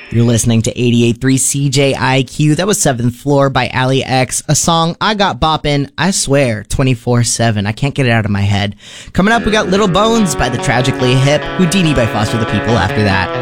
You're listening to 88.3 CJIQ. That was 7th Floor by Ali X, a song I got bopping, I swear, 24/7. I can't get it out of my head. Coming up, we got Little Bones by the Tragically Hip, Houdini by Foster the People after that.